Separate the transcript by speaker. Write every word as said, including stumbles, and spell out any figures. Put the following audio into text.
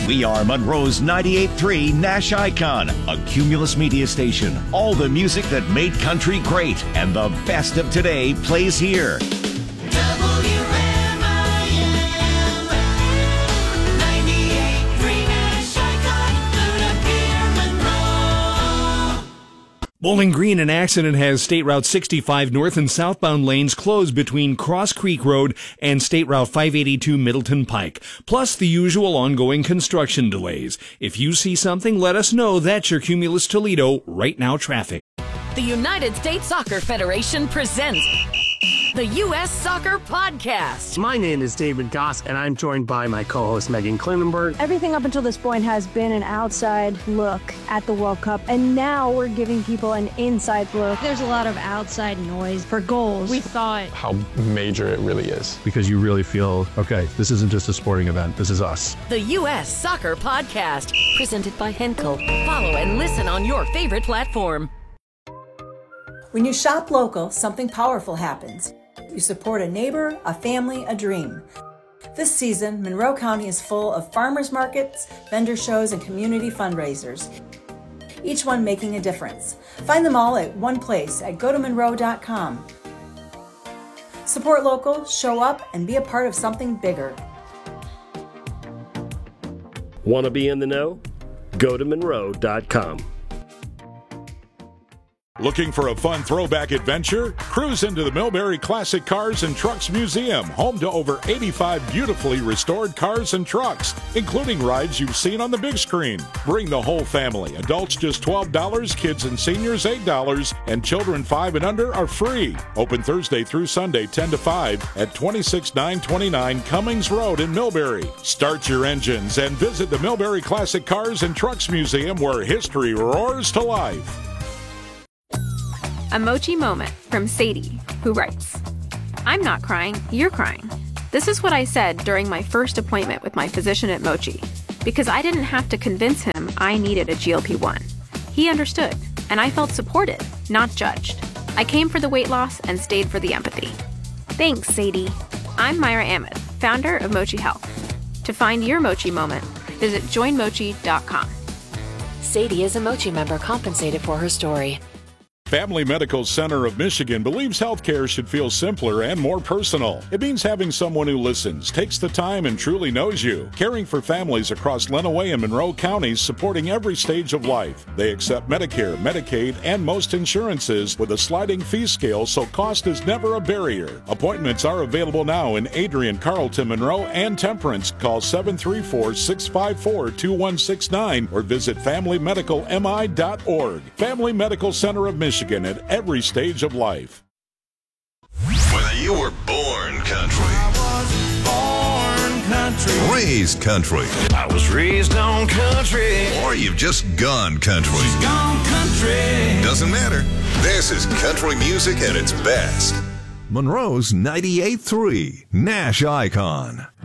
Speaker 1: We are Monroe's ninety-eight point three Nash Icon, a Cumulus media station. All the music that made country great and the best of today plays here.
Speaker 2: Bowling Green, an accident has State Route sixty-five north and southbound lanes closed between Cross Creek Road and State Route five eighty-two Middleton Pike, plus the usual ongoing construction delays. If you see something, let us know. That's your Cumulus Toledo Right Now traffic.
Speaker 3: The United States Soccer Federation presents the U S Soccer Podcast.
Speaker 4: My name is David Goss, and I'm joined by my co-host Megan Klinenberg.
Speaker 5: Everything up until this point has been an outside look at the World Cup, and now we're giving people an inside look.
Speaker 6: There's a lot of outside noise for goals. We thought
Speaker 7: how major it really is.
Speaker 8: Because you really feel, okay, this isn't just a sporting event, this is us.
Speaker 3: The U S Soccer Podcast, presented by Henkel. Follow and listen on your favorite platform.
Speaker 9: When you shop local, something powerful happens. You support a neighbor, a family, a dream. This season, Monroe County is full of farmers markets, vendor shows, and community fundraisers, each one making a difference. Find them all at one place at go to monroe dot com. Support local, show up, and be a part of something bigger.
Speaker 10: Want to be in the know? go to monroe dot com.
Speaker 11: Looking for a fun throwback adventure? Cruise into the Millbury Classic Cars and Trucks Museum, home to over eighty-five beautifully restored cars and trucks, including rides you've seen on the big screen. Bring the whole family. Adults just twelve dollars, kids and seniors eight dollars, and children five and under are free. Open Thursday through Sunday ten to five at twenty-six nine twenty-nine Cummings Road in Millbury. Start your engines and visit the Millbury Classic Cars and Trucks Museum, where history roars to life.
Speaker 12: A Mochi moment from Sadie, who writes, I'm not crying, you're crying. This is what I said during my first appointment with my physician at Mochi, because I didn't have to convince him I needed a G L P one. He understood, and I felt supported, not judged. I came for the weight loss and stayed for the empathy. Thanks, Sadie. I'm Myra Ahmed, founder of Mochi Health. To find your Mochi moment, visit join mochi dot com.
Speaker 3: Sadie is a Mochi member compensated for her story.
Speaker 11: Family Medical Center of Michigan believes healthcare should feel simpler and more personal. It means having someone who listens, takes the time, and truly knows you. Caring for families across Lenawee and Monroe counties, supporting every stage of life. They accept Medicare, Medicaid, and most insurances with a sliding fee scale, so cost is never a barrier. Appointments are available now in Adrian, Carlton, Monroe, and Temperance. Call seven three four, six five four, two one six nine or visit family medical m i dot org. Family Medical Center of Michigan. Michigan at every stage of life.
Speaker 13: Whether you were born country,
Speaker 14: I was born country,
Speaker 13: raised country,
Speaker 14: I was raised on country,
Speaker 13: or you've just gone country.
Speaker 14: She's gone country.
Speaker 13: Doesn't matter. This is country music at its best. Monroe's ninety-eight point three Nash Icon.